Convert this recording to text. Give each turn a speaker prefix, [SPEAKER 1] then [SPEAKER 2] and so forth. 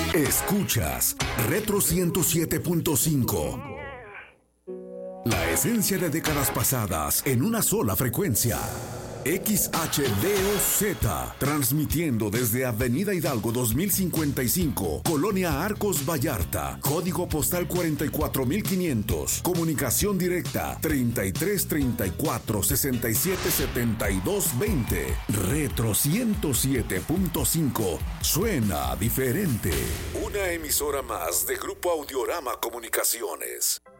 [SPEAKER 1] Escuchas Retro 107.5. La esencia de décadas pasadas en una sola frecuencia. XHDOZ, transmitiendo desde Avenida Hidalgo 2055, Colonia Arcos Vallarta, código postal 44500, comunicación directa 33 34 67 72 20. Retro 107.5, suena diferente. Una emisora más de Grupo Audiorama Comunicaciones.